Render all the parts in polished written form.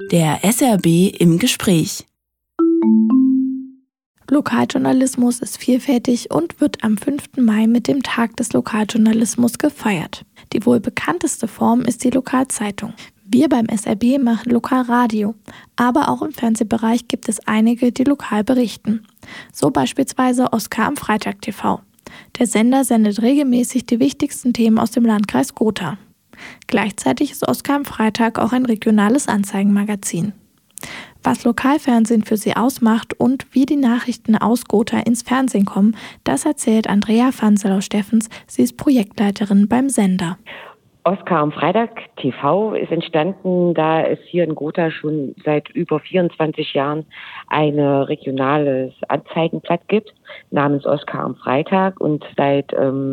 Der SRB im Gespräch. Lokaljournalismus ist vielfältig und wird am 5. Mai mit dem Tag des Lokaljournalismus gefeiert. Die wohl bekannteste Form ist die Lokalzeitung. Wir beim SRB machen Lokalradio, aber auch im Fernsehbereich gibt es einige, die lokal berichten. So beispielsweise Oskar am Freitag TV. Der Sender sendet regelmäßig die wichtigsten Themen aus dem Landkreis Gotha. Gleichzeitig ist Oskar am Freitag auch ein regionales Anzeigenmagazin. Was Lokalfernsehen für sie ausmacht und wie die Nachrichten aus Gotha ins Fernsehen kommen, das erzählt Andrea Vanselau-Steffens. Sie ist Projektleiterin beim Sender. Oskar am Freitag TV ist entstanden, da es hier in Gotha schon seit über 24 Jahren ein regionales Anzeigenblatt gibt, namens Oskar am Freitag. Und seit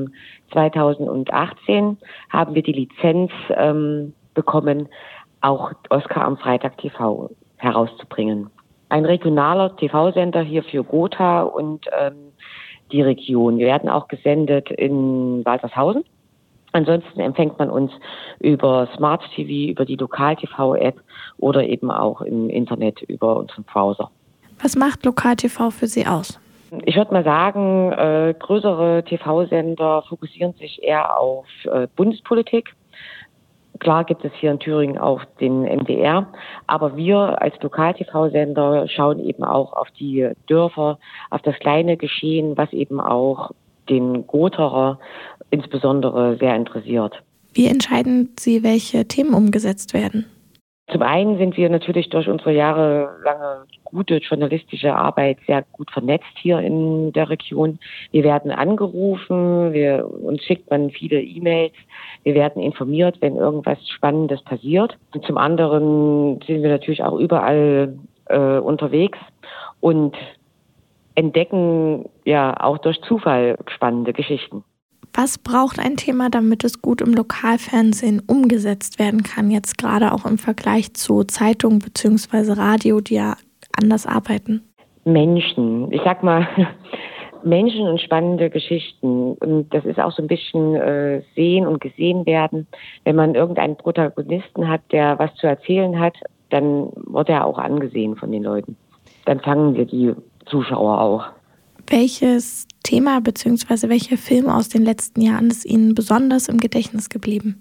2018 haben wir die Lizenz bekommen, auch Oskar am Freitag TV herauszubringen. Ein regionaler TV-Sender hier für Gotha und die Region. Wir werden auch gesendet in Waltershausen. Ansonsten empfängt man uns über Smart TV, über die Lokal-TV-App oder eben auch im Internet über unseren Browser. Was macht Lokal-TV für Sie aus? Ich würde mal sagen, größere TV-Sender fokussieren sich eher auf Bundespolitik. Klar gibt es hier in Thüringen auch den MDR, aber wir als Lokal-TV-Sender schauen eben auch auf die Dörfer, auf das kleine Geschehen, was eben auch den Gotherer insbesondere sehr interessiert. Wie entscheiden Sie, welche Themen umgesetzt werden? Zum einen sind wir natürlich durch unsere jahrelange gute journalistische Arbeit sehr gut vernetzt hier in der Region. Wir werden angerufen, uns schickt man viele E-Mails, wir werden informiert, wenn irgendwas Spannendes passiert. Und zum anderen sind wir natürlich auch überall unterwegs und entdecken ja auch durch Zufall spannende Geschichten. Was braucht ein Thema, damit es gut im Lokalfernsehen umgesetzt werden kann, jetzt gerade auch im Vergleich zu Zeitungen bzw. Radio, die ja anders arbeiten? Menschen. Ich sag mal, Menschen und spannende Geschichten. Und das ist auch so ein bisschen sehen und gesehen werden. Wenn man irgendeinen Protagonisten hat, der was zu erzählen hat, dann wird er auch angesehen von den Leuten. Dann fangen wir die Zuschauer auch. Welches Thema bzw. welcher Film aus den letzten Jahren ist Ihnen besonders im Gedächtnis geblieben?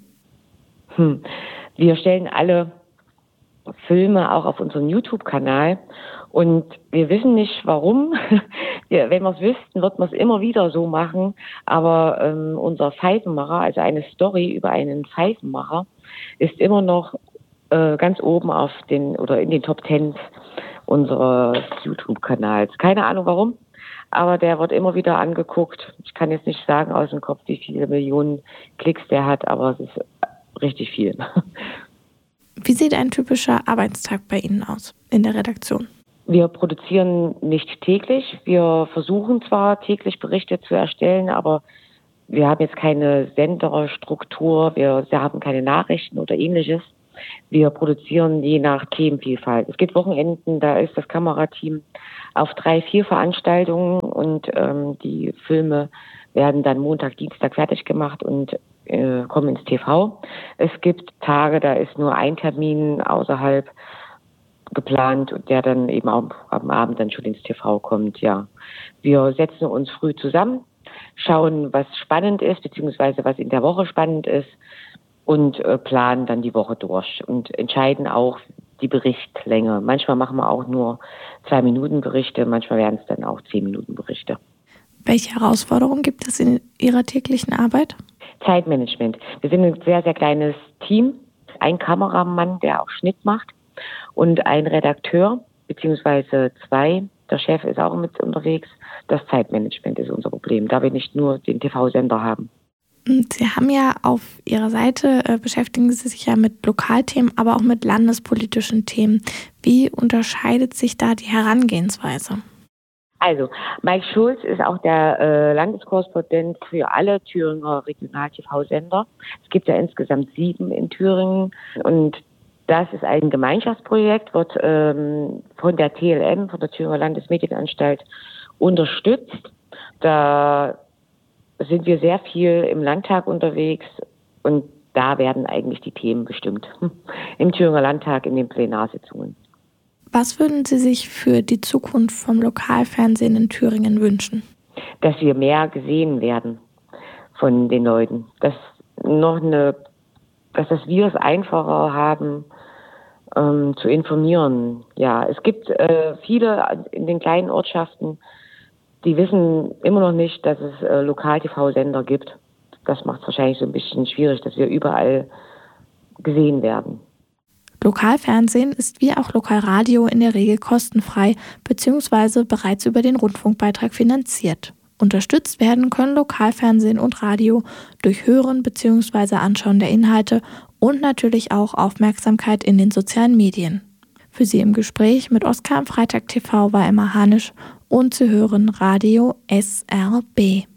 Wir stellen alle Filme auch auf unseren YouTube-Kanal und wir wissen nicht, warum. Wenn wir es wüssten, wird man es immer wieder so machen. Aber unser Pfeifenmacher, also eine Story über einen Pfeifenmacher, ist immer noch ganz oben in den Top 10 unseres YouTube-Kanals. Keine Ahnung warum. Aber der wird immer wieder angeguckt. Ich kann jetzt nicht sagen aus dem Kopf, wie viele Millionen Klicks der hat, aber es ist richtig viel. Wie sieht ein typischer Arbeitstag bei Ihnen aus in der Redaktion? Wir produzieren nicht täglich. Wir versuchen zwar täglich Berichte zu erstellen, aber wir haben jetzt keine Senderstruktur, wir haben keine Nachrichten oder ähnliches. Wir produzieren je nach Themenvielfalt. Es gibt Wochenenden, da ist das Kamerateam auf 3-4 Veranstaltungen und die Filme werden dann Montag, Dienstag fertig gemacht und kommen ins TV. Es gibt Tage, da ist nur ein Termin außerhalb geplant und der dann eben auch am Abend dann schon ins TV kommt. Ja, wir setzen uns früh zusammen, schauen, was spannend ist, beziehungsweise was in der Woche spannend ist und planen dann die Woche durch und entscheiden auch die Berichtlänge. Manchmal machen wir auch nur 2-Minuten-Berichte, manchmal werden es dann auch 10-Minuten-Berichte. Welche Herausforderungen gibt es in Ihrer täglichen Arbeit? Zeitmanagement. Wir sind ein sehr, sehr kleines Team. Ein Kameramann, der auch Schnitt macht und ein Redakteur, beziehungsweise 2. Der Chef ist auch mit unterwegs. Das Zeitmanagement ist unser Problem, da wir nicht nur den TV-Sender haben. Sie haben ja auf Ihrer Seite, beschäftigen Sie sich ja mit Lokalthemen, aber auch mit landespolitischen Themen. Wie unterscheidet sich da die Herangehensweise? Also, Mike Schulz ist auch der Landeskorrespondent für alle Thüringer Regional-TV-Sender. Es gibt ja insgesamt 7 in Thüringen und das ist ein Gemeinschaftsprojekt, wird von der TLM, von der Thüringer Landesmedienanstalt, unterstützt. Da sind wir sehr viel im Landtag unterwegs und da werden eigentlich die Themen bestimmt. Im Thüringer Landtag, in den Plenarsitzungen. Was würden Sie sich für die Zukunft vom Lokalfernsehen in Thüringen wünschen? Dass wir mehr gesehen werden von den Leuten. Dass wir es einfacher haben, zu informieren. Ja, es gibt viele in den kleinen Ortschaften, die wissen immer noch nicht, dass es Lokal-TV-Sender gibt. Das macht es wahrscheinlich so ein bisschen schwierig, dass wir überall gesehen werden. Lokalfernsehen ist wie auch Lokalradio in der Regel kostenfrei bzw. bereits über den Rundfunkbeitrag finanziert. Unterstützt werden können Lokalfernsehen und Radio durch Hören bzw. Anschauen der Inhalte und natürlich auch Aufmerksamkeit in den sozialen Medien. Für Sie im Gespräch mit Oskar am Freitag TV war Emma Hanisch und Sie hören Radio SRB.